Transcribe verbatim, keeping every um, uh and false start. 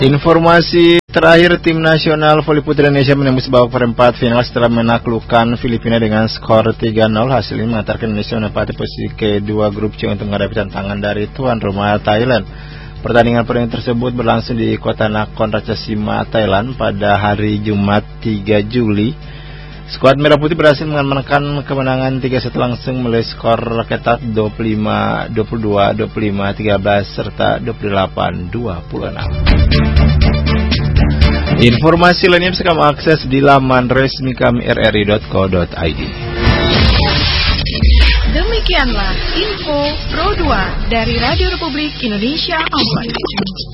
Informasi terakhir, tim nasional voli putri Indonesia menembus babak perempat final setelah menaklukkan Filipina dengan skor tiga nol. Hasilnya mengantarkan Indonesia menempati posisi kedua grup C untuk menghadapi tantangan dari tuan rumah Thailand. Pertandingan pertandingan tersebut berlangsung di kota Nakhon Ratchasima, Thailand pada hari Jumat tiga Juli. Skuad Merah Putih berhasil mengamankan kemenangan tiga satu langsung melalui skor ketat dua puluh lima dua puluh dua, dua puluh lima tiga belas serta dua puluh delapan dua puluh enam. Informasi lainnya bisa kamu akses di laman resmi kami r r i dot co dot i d. Demikianlah info Pro dua dari Radio Republik Indonesia Ambon.